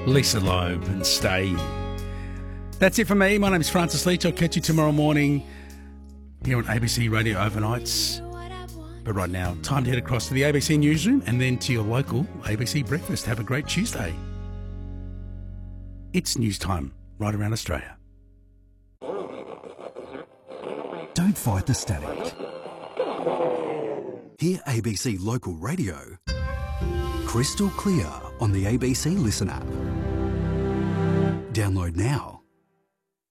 Lisa Loeb and Stay. That's it for me. My name is Francis Leach. I'll catch you tomorrow morning here on ABC Radio Overnights. But right now, time to head across to the ABC Newsroom and then to your local ABC Breakfast. Have a great Tuesday. It's news time right around Australia. Don't fight the static. Hear ABC Local Radio crystal clear on the ABC Listen app. Download now.